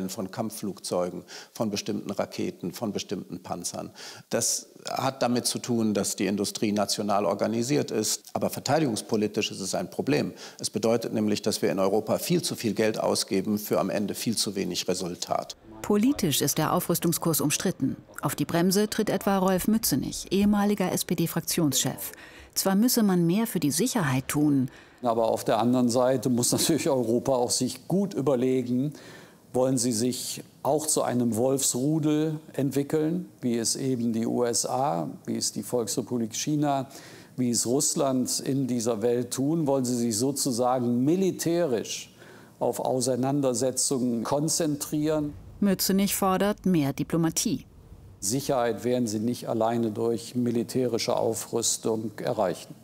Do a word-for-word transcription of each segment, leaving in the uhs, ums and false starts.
Bestellen von Kampfflugzeugen, von bestimmten Raketen, von bestimmten Panzern. Das hat damit zu tun, dass die Industrie national organisiert ist. Aber verteidigungspolitisch ist es ein Problem. Es bedeutet nämlich, dass wir in Europa viel zu viel Geld ausgeben für am Ende viel zu wenig Resultat. Politisch ist der Aufrüstungskurs umstritten. Auf die Bremse tritt etwa Rolf Mützenich, ehemaliger S P D-Fraktionschef. Zwar müsse man mehr für die Sicherheit tun, aber auf der anderen Seite muss natürlich Europa auch sich gut überlegen, wollen sie sich auch zu einem Wolfsrudel entwickeln, wie es eben die U S A, wie es die Volksrepublik China, wie es Russland in dieser Welt tun, wollen sie sich sozusagen militärisch auf Auseinandersetzungen konzentrieren. Mützenich fordert mehr Diplomatie. Sicherheit werden sie nicht alleine durch militärische Aufrüstung erreichen.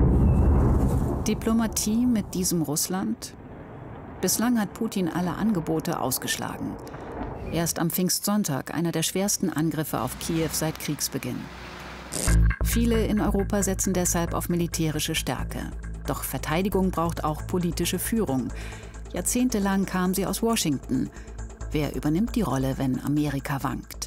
Diplomatie mit diesem Russland? Bislang hat Putin alle Angebote ausgeschlagen. Erst am Pfingstsonntag einer der schwersten Angriffe auf Kiew seit Kriegsbeginn. Viele in Europa setzen deshalb auf militärische Stärke. Doch Verteidigung braucht auch politische Führung. Jahrzehntelang kam sie aus Washington. Wer übernimmt die Rolle, wenn Amerika wankt?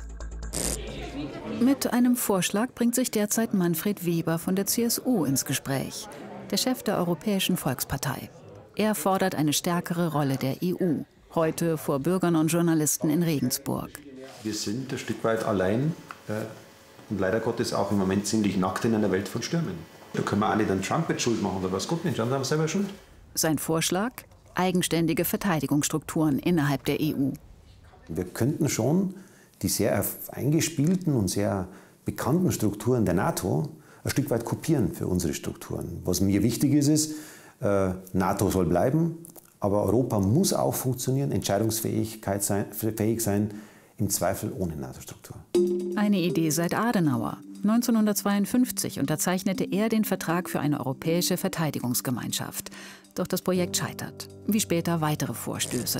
Mit einem Vorschlag bringt sich derzeit Manfred Weber von der C S U ins Gespräch, der Chef der Europäischen Volkspartei. Er fordert eine stärkere Rolle der E U, heute vor Bürgern und Journalisten in Regensburg. Wir sind ein Stück weit allein äh, und leider Gottes auch im Moment ziemlich nackt in einer Welt von Stürmen. Da können wir auch nicht an Trump jetzt schuld machen oder was. Gut, nicht, Trump haben wir selber schuld. Sein Vorschlag? Eigenständige Verteidigungsstrukturen innerhalb der E U. Wir könnten schon die sehr eingespielten und sehr bekannten Strukturen der NATO ein Stück weit kopieren für unsere Strukturen. Was mir wichtig ist, ist, äh, NATO soll bleiben, aber Europa muss auch funktionieren, Entscheidungsfähigkeit sein, fähig sein, im Zweifel ohne NATO-Struktur. Eine Idee seit Adenauer. neunzehnhundertzweiundfünfzig unterzeichnete er den Vertrag für eine europäische Verteidigungsgemeinschaft. Doch das Projekt scheitert, wie später weitere Vorstöße.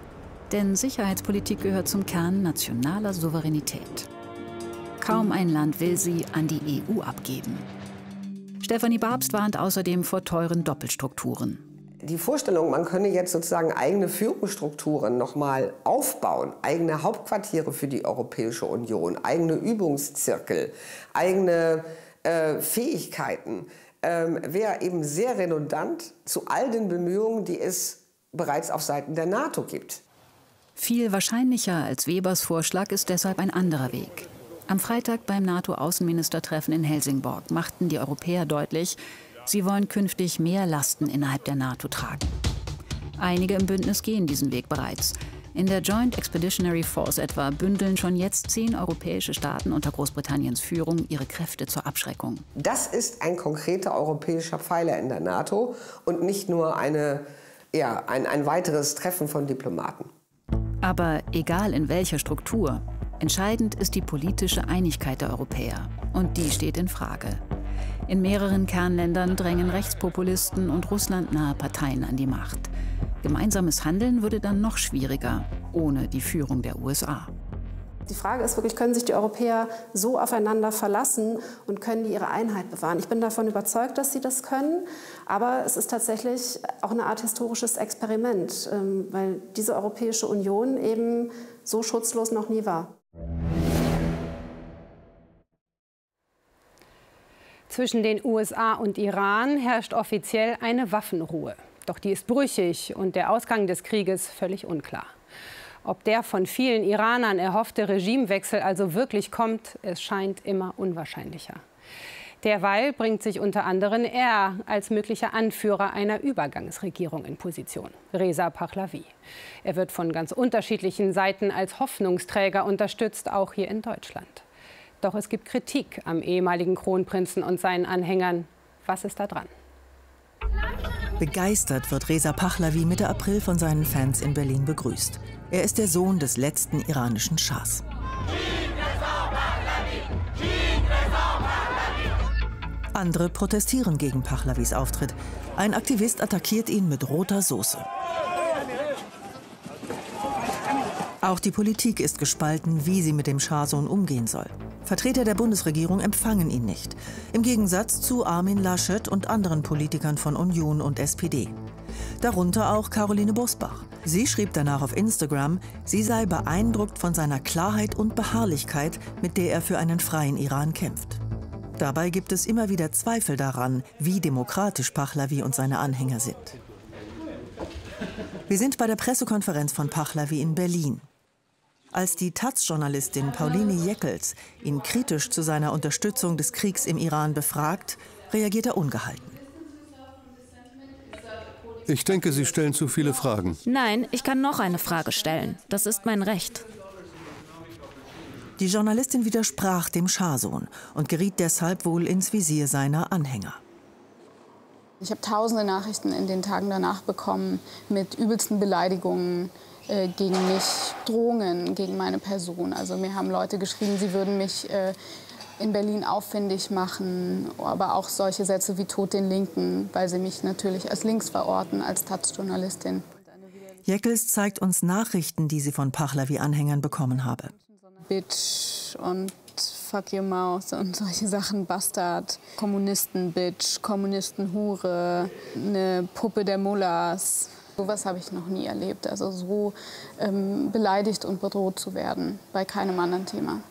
Denn Sicherheitspolitik gehört zum Kern nationaler Souveränität. Kaum ein Land will sie an die E U abgeben. Stefanie Babst warnt außerdem vor teuren Doppelstrukturen. Die Vorstellung, man könne jetzt sozusagen eigene Führungsstrukturen noch mal aufbauen, eigene Hauptquartiere für die Europäische Union, eigene Übungszirkel, eigene äh, Fähigkeiten, ähm, wäre eben sehr redundant zu all den Bemühungen, die es bereits auf Seiten der NATO gibt. Viel wahrscheinlicher als Webers Vorschlag ist deshalb ein anderer Weg. Am Freitag beim NATO-Außenministertreffen in Helsingborg machten die Europäer deutlich, sie wollen künftig mehr Lasten innerhalb der NATO tragen. Einige im Bündnis gehen diesen Weg bereits. In der Joint Expeditionary Force etwa bündeln schon jetzt zehn europäische Staaten unter Großbritanniens Führung ihre Kräfte zur Abschreckung. Das ist ein konkreter europäischer Pfeiler in der NATO und nicht nur eine, ja, ein, ein weiteres Treffen von Diplomaten. Aber egal in welcher Struktur, entscheidend ist die politische Einigkeit der Europäer. Und die steht in Frage. In mehreren Kernländern drängen Rechtspopulisten und russlandnahe Parteien an die Macht. Gemeinsames Handeln würde dann noch schwieriger, ohne die Führung der U S A. Die Frage ist wirklich, können sich die Europäer so aufeinander verlassen und können die ihre Einheit bewahren? Ich bin davon überzeugt, dass sie das können, aber es ist tatsächlich auch eine Art historisches Experiment, weil diese Europäische Union eben so schutzlos noch nie war. Zwischen den U S A und Iran herrscht offiziell eine Waffenruhe. Doch die ist brüchig und der Ausgang des Krieges völlig unklar. Ob der von vielen Iranern erhoffte Regimewechsel also wirklich kommt, es scheint immer unwahrscheinlicher. Derweil bringt sich unter anderem er als möglicher Anführer einer Übergangsregierung in Position, Reza Pahlavi. Er wird von ganz unterschiedlichen Seiten als Hoffnungsträger unterstützt, auch hier in Deutschland. Doch es gibt Kritik am ehemaligen Kronprinzen und seinen Anhängern. Was ist da dran? Begeistert wird Reza Pahlavi Mitte April von seinen Fans in Berlin begrüßt. Er ist der Sohn des letzten iranischen Schahs. Andere protestieren gegen Pahlavis Auftritt. Ein Aktivist attackiert ihn mit roter Soße. Auch die Politik ist gespalten, wie sie mit dem Schahsohn umgehen soll. Vertreter der Bundesregierung empfangen ihn nicht. Im Gegensatz zu Armin Laschet und anderen Politikern von Union und S P D. Darunter auch Caroline Bosbach. Sie schrieb danach auf Instagram, sie sei beeindruckt von seiner Klarheit und Beharrlichkeit, mit der er für einen freien Iran kämpft. Dabei gibt es immer wieder Zweifel daran, wie demokratisch Pahlavi und seine Anhänger sind. Wir sind bei der Pressekonferenz von Pahlavi in Berlin. Als die Taz-Journalistin Pauline Jeckels ihn kritisch zu seiner Unterstützung des Kriegs im Iran befragt, reagiert er ungehalten. Ich denke, Sie stellen zu viele Fragen. Nein, ich kann noch eine Frage stellen. Das ist mein Recht. Die Journalistin widersprach dem Schahsohn und geriet deshalb wohl ins Visier seiner Anhänger. Ich habe tausende Nachrichten in den Tagen danach bekommen mit übelsten Beleidigungen äh, gegen mich, Drohungen gegen meine Person. Also mir haben Leute geschrieben, sie würden mich äh, in Berlin auffindig machen, aber auch solche Sätze wie Tod den Linken, weil sie mich natürlich als links verorten, als Taz-Journalistin. Jeckels zeigt uns Nachrichten, die sie von Pahlavi-Anhängern bekommen habe. Bitch und Fuck your mouth und solche Sachen, Bastard, Kommunisten-Bitch, Kommunisten-Hure, eine Puppe der Mullahs. Sowas habe ich noch nie erlebt, also so ähm, beleidigt und bedroht zu werden, bei keinem anderen Thema.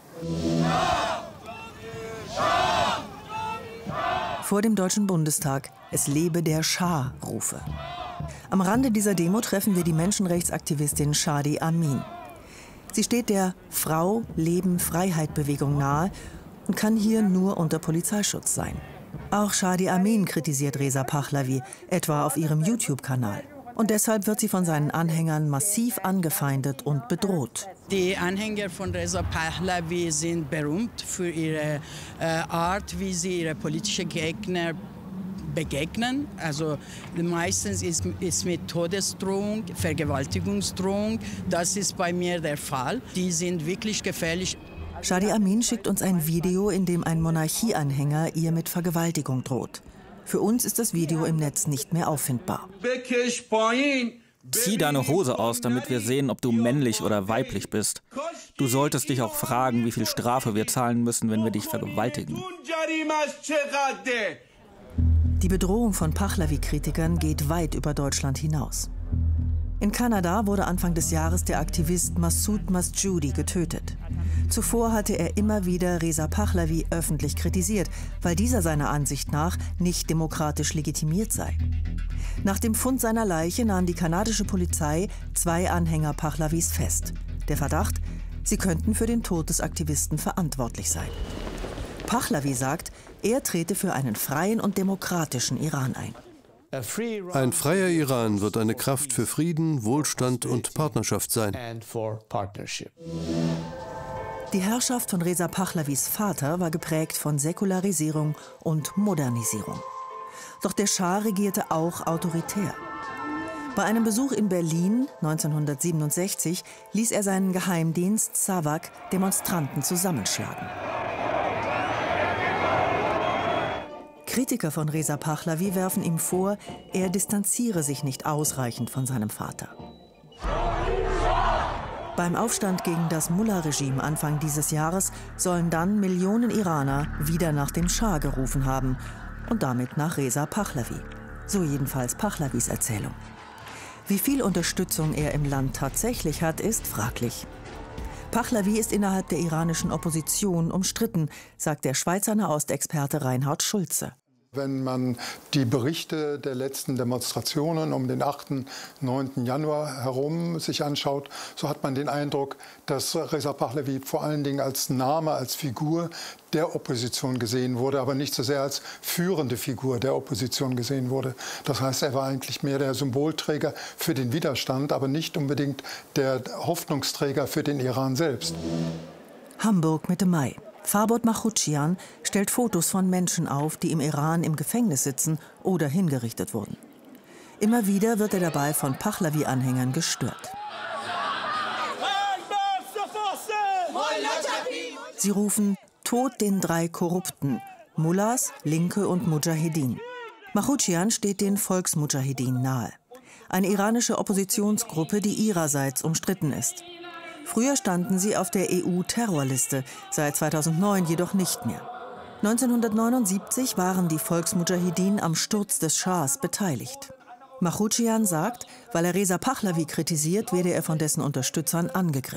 Vor dem Deutschen Bundestag, es lebe der Schah-Rufe. Am Rande dieser Demo treffen wir die Menschenrechtsaktivistin Shadi Amin. Sie steht der Frau, Leben, Freiheit-Bewegung nahe und kann hier nur unter Polizeischutz sein. Auch Shadi Amin kritisiert Reza Pahlavi, etwa auf ihrem YouTube-Kanal. Und deshalb wird sie von seinen Anhängern massiv angefeindet und bedroht. Die Anhänger von Reza Pahlavi sind berühmt für ihre äh, Art, wie sie ihre politischen Gegner begegnen. Also meistens ist es mit Todesdrohung, Vergewaltigungsdrohung. Das ist bei mir der Fall. Die sind wirklich gefährlich. Shadi Amin schickt uns ein Video, in dem ein Monarchieanhänger ihr mit Vergewaltigung droht. Für uns ist das Video im Netz nicht mehr auffindbar. Zieh deine Hose aus, damit wir sehen, ob du männlich oder weiblich bist. Du solltest dich auch fragen, wie viel Strafe wir zahlen müssen, wenn wir dich vergewaltigen. Die Bedrohung von Pahlavi-Kritikern geht weit über Deutschland hinaus. In Kanada wurde Anfang des Jahres der Aktivist Massoud Masjoudi getötet. Zuvor hatte er immer wieder Reza Pahlavi öffentlich kritisiert, weil dieser seiner Ansicht nach nicht demokratisch legitimiert sei. Nach dem Fund seiner Leiche nahm die kanadische Polizei zwei Anhänger Pahlavis fest. Der Verdacht, sie könnten für den Tod des Aktivisten verantwortlich sein. Pahlavi sagt, er trete für einen freien und demokratischen Iran ein. Ein freier Iran wird eine Kraft für Frieden, Wohlstand und Partnerschaft sein. Die Herrschaft von Reza Pahlavis Vater war geprägt von Säkularisierung und Modernisierung. Doch der Schah regierte auch autoritär. Bei einem Besuch in Berlin neunzehnhundertsiebenundsechzig ließ er seinen Geheimdienst Savak Demonstranten zusammenschlagen. Kritiker von Reza Pahlavi werfen ihm vor, er distanziere sich nicht ausreichend von seinem Vater. Beim Aufstand gegen das Mullah-Regime Anfang dieses Jahres sollen dann Millionen Iraner wieder nach dem Schah gerufen haben und damit nach Reza Pahlavi. So jedenfalls Pahlavis Erzählung. Wie viel Unterstützung er im Land tatsächlich hat, ist fraglich. Pahlavi ist innerhalb der iranischen Opposition umstritten, sagt der Schweizer Nahostexperte Reinhard Schulze. Wenn man die Berichte der letzten Demonstrationen um den achten, neunten Januar herum sich anschaut, so hat man den Eindruck, dass Reza Pahlavi vor allen Dingen als Name, als Figur der Opposition gesehen wurde, aber nicht so sehr als führende Figur der Opposition gesehen wurde. Das heißt, er war eigentlich mehr der Symbolträger für den Widerstand, aber nicht unbedingt der Hoffnungsträger für den Iran selbst. Hamburg Mitte Mai. Farbod Machuchian stellt Fotos von Menschen auf, die im Iran im Gefängnis sitzen oder hingerichtet wurden. Immer wieder wird er dabei von Pahlavi-Anhängern gestört. Sie rufen Tod den drei Korrupten, Mullahs, Linke und Mujahedin. Machuchian steht den Volksmujahedin nahe. Eine iranische Oppositionsgruppe, die ihrerseits umstritten ist. Früher standen sie auf der E U-Terrorliste, seit zweitausendneun jedoch nicht mehr. neunzehnhundertneunundsiebzig waren die Volksmujahedin am Sturz des Schahs beteiligt. Mahuchian sagt, weil er Reza Pahlavi kritisiert, werde er von dessen Unterstützern angegriffen.